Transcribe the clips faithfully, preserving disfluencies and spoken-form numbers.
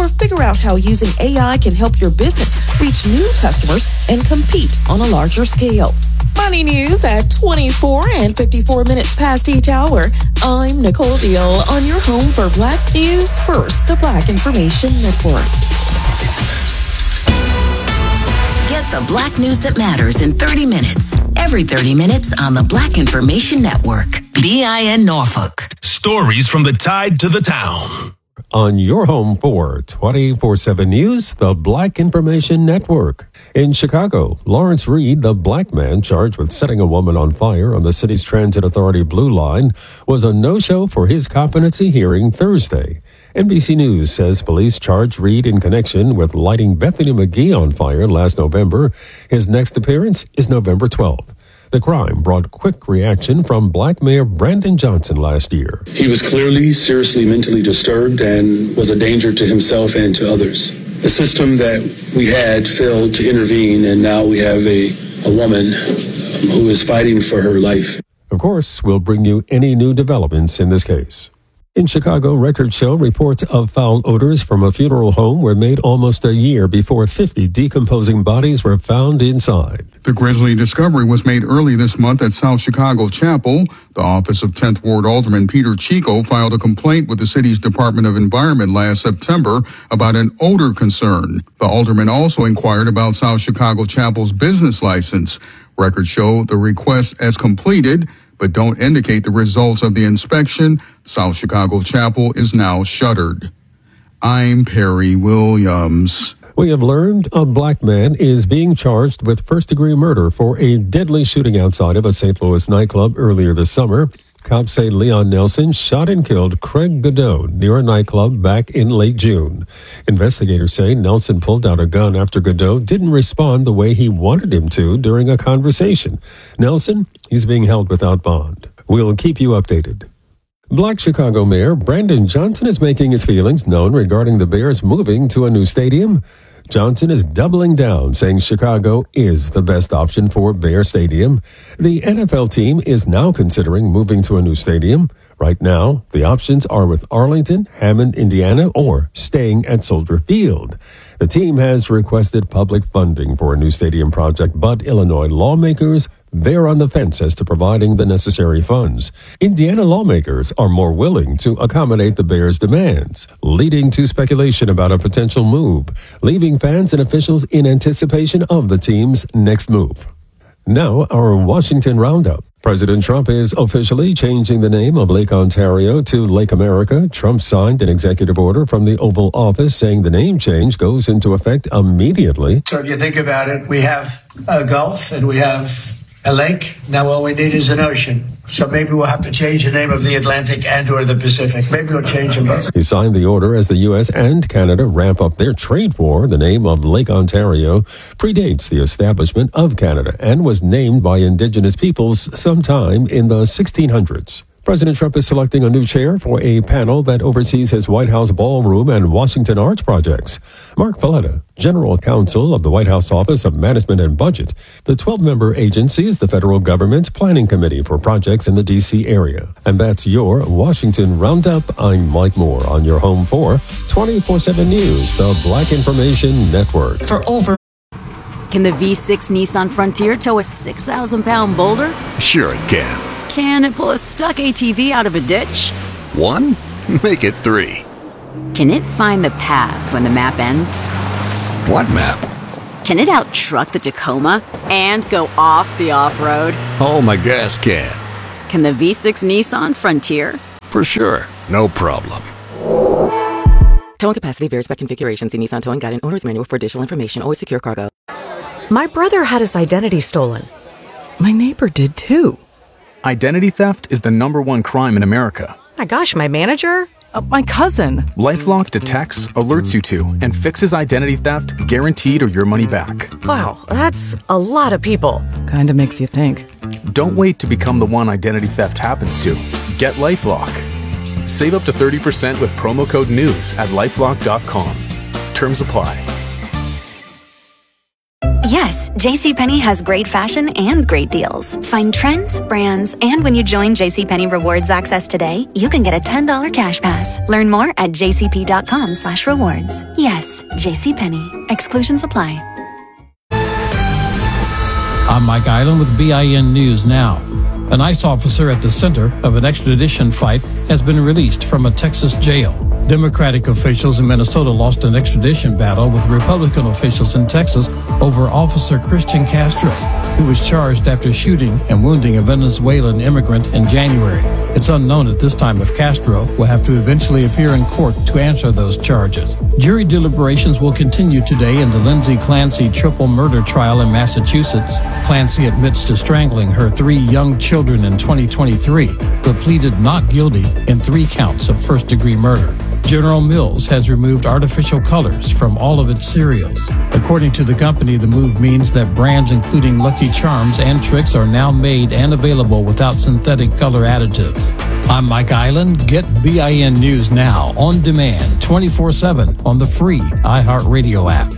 or figure out how using A I can help your business reach new customers and compete on a larger scale. Money news at twenty-four and fifty-four minutes past each hour. I'm Nicole Deal on your home for Black News First, the Black Information Network. Get the Black news that matters in thirty minutes. Every thirty minutes on the Black Information Network. B I N Norfolk. Stories from the tide to the town. On your home for twenty-four seven News, the Black Information Network. In Chicago, Lawrence Reed, the black man charged with setting a woman on fire on the city's Transit Authority Blue Line, was a no-show for his competency hearing Thursday. N B C News says police charged Reed in connection with lighting Bethany McGee on fire last November. His next appearance is November twelfth. The crime brought quick reaction from Black Mayor Brandon Johnson last year. He was clearly seriously mentally disturbed and was a danger to himself and to others. The system that we had failed to intervene, and now we have a, a woman who is fighting for her life. Of course, we'll bring you any new developments in this case. In Chicago, records show reports of foul odors from a funeral home were made almost a year before fifty decomposing bodies were found inside. The grisly discovery was made early this month at South Chicago Chapel. The office of tenth Ward Alderman Peter Chico filed a complaint with the city's Department of Environment last September about an odor concern. The alderman also inquired about South Chicago Chapel's business license. Records show the request as completed, but don't indicate the results of the inspection. South Chicago Chapel is now shuttered. I'm Perry Williams. We have learned a black man is being charged with first-degree murder for a deadly shooting outside of a Saint Louis nightclub earlier this summer. Cops say Leon Nelson shot and killed Craig Godot near a nightclub back in late June. Investigators say Nelson pulled out a gun after Godot didn't respond the way he wanted him to during a conversation. Nelson, he's being held without bond. We'll keep you updated. Black Chicago Mayor Brandon Johnson is making his feelings known regarding the Bears moving to a new stadium. Johnson is doubling down, saying Chicago is the best option for Bear Stadium. The N F L team is now considering moving to a new stadium. Right now, the options are with Arlington, Hammond, Indiana, or staying at Soldier Field. The team has requested public funding for a new stadium project, but Illinois lawmakers, they're on the fence as to providing the necessary funds. Indiana lawmakers are more willing to accommodate the Bears' demands, leading to speculation about a potential move, leaving fans and officials in anticipation of the team's next move. Now, our Washington Roundup. President Trump is officially changing the name of Lake Ontario to Lake America. Trump signed an executive order from the Oval Office saying the name change goes into effect immediately. So if you think about it, we have a Gulf and we have a lake. Now all we need is an ocean. So maybe we'll have to change the name of the Atlantic and or the Pacific. Maybe we'll change them both. He signed the order as the U S and Canada ramp up their trade war. The name of Lake Ontario predates the establishment of Canada and was named by Indigenous peoples sometime in the sixteen hundreds. President Trump is selecting a new chair for a panel that oversees his White House ballroom and Washington Arts projects. Mark Paletta, General Counsel of the White House Office of Management and Budget. The twelve-member agency is the federal government's planning committee for projects in the D C area. And that's your Washington Roundup. I'm Mike Moore on your home for twenty-four seven News, the Black Information Network. For over Can the V six Nissan Frontier tow a six thousand pound boulder? Sure it can. Can it pull a stuck A T V out of a ditch? One? Make it three. Can it find the path when the map ends? What map? Can it out-truck the Tacoma and go off the off-road? Oh, my gas can. Can the V six Nissan Frontier? For sure. No problem. Towing capacity varies by configuration. See Nissan Towing Guide and Owner's Manual for additional information. Always secure cargo. My brother had his identity stolen. My neighbor did too. Identity theft is the number one crime in America. My gosh, my manager? Uh, my cousin. LifeLock detects, alerts you to, and fixes identity theft, guaranteed or your money back. Wow, that's a lot of people. Kinda makes you think. Don't wait to become the one identity theft happens to. Get LifeLock. Save up to thirty percent with promo code NEWS at lifelock dot com. Terms apply. Yes, JCPenney has great fashion and great deals. Find trends, brands, and when you join JCPenney Rewards Access today, you can get a ten dollars cash pass. Learn more at jcp.com slash rewards. Yes, JCPenney. Exclusions apply. I'm Mike Island with B I N News Now. An ICE officer at the center of an extradition fight has been released from a Texas jail. Democratic officials in Minnesota lost an extradition battle with Republican officials in Texas over Officer Christian Castro, who was charged after shooting and wounding a Venezuelan immigrant in January. It's unknown at this time if Castro will have to eventually appear in court to answer those charges. Jury deliberations will continue today in the Lindsay Clancy triple murder trial in Massachusetts. Clancy admits to strangling her three young children in twenty twenty-three, but pleaded not guilty in three counts of first-degree murder. General Mills has removed artificial colors from all of its cereals. According to the company, the move means that brands including Lucky Charms and Trix are now made and available without synthetic color additives. I'm Mike Island. Get B I N News Now on demand twenty-four seven on the free iHeartRadio app.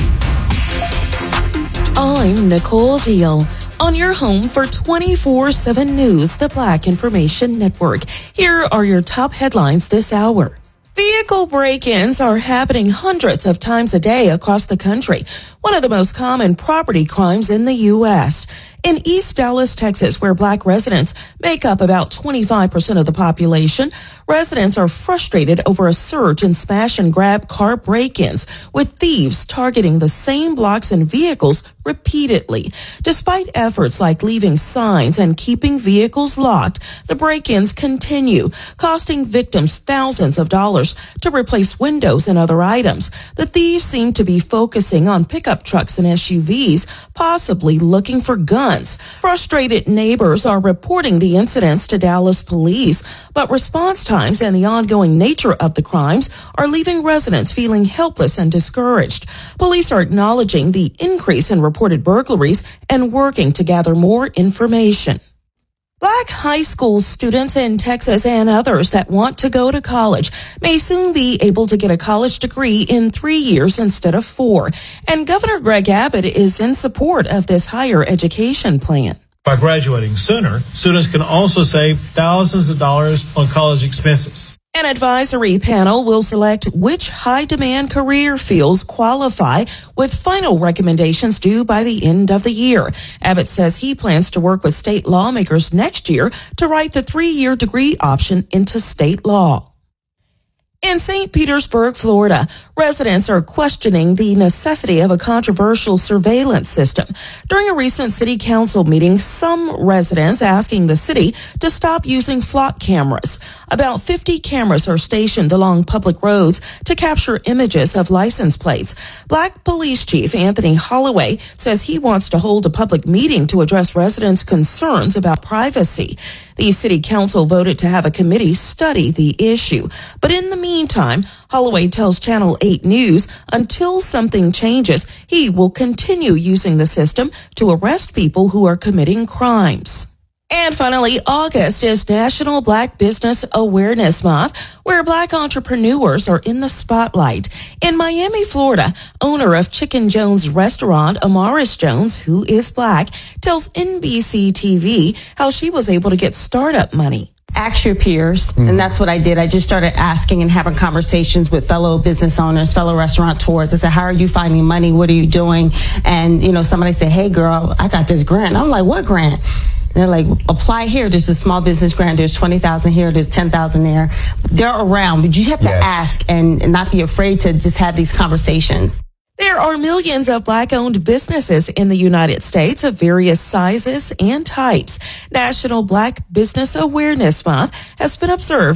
I'm Nicole Deal. On your home for twenty-four seven News, the Black Information Network. Here are your top headlines this hour. Vehicle break-ins are happening hundreds of times a day across the country, one of the most common property crimes in the U S In East Dallas, Texas, where Black residents make up about twenty-five percent of the population, residents are frustrated over a surge in smash-and-grab car break-ins, with thieves targeting the same blocks and vehicles repeatedly. Despite efforts like leaving signs and keeping vehicles locked, the break-ins continue, costing victims thousands of dollars to replace windows and other items. The thieves seem to be focusing on pickup trucks and S U Vs, possibly looking for guns. Frustrated neighbors are reporting the incidents to Dallas police, but response times and the ongoing nature of the crimes are leaving residents feeling helpless and discouraged. Police are acknowledging the increase in reported burglaries and working to gather more information. Black high school students in Texas and others that want to go to college may soon be able to get a college degree in three years instead of four. And Governor Greg Abbott is in support of this higher education plan. By graduating sooner, students can also save thousands of dollars on college expenses. An advisory panel will select which high-demand career fields qualify, with final recommendations due by the end of the year. Abbott says he plans to work with state lawmakers next year to write the three-year degree option into state law. In Saint Petersburg, Florida, residents are questioning the necessity of a controversial surveillance system. During a recent city council meeting, some residents asking the city to stop using flock cameras. About fifty cameras are stationed along public roads to capture images of license plates. Black Police Chief Anthony Holloway says he wants to hold a public meeting to address residents' concerns about privacy. The city council voted to have a committee study the issue. But in the meantime, Holloway tells Channel eight News until something changes, he will continue using the system to arrest people who are committing crimes. And finally, August is National Black Business Awareness Month, where Black entrepreneurs are in the spotlight. In Miami, Florida, owner of Chicken Jones restaurant, Amaris Jones, who is Black, tells N B C T V how she was able to get startup money. Ask your peers, mm. and that's what I did. I just started asking and having conversations with fellow business owners, fellow restaurateurs. I said, how are you finding money? What are you doing? And, you know, somebody said, hey, girl, I got this grant. I'm like, what grant? And they're like, apply here. There's a small business grant. There's twenty thousand here. There's ten thousand there. They're around, but you have to yes. ask and, and not be afraid to just have these conversations. There are millions of Black-owned businesses in the United States of various sizes and types. National Black Business Awareness Month has been observed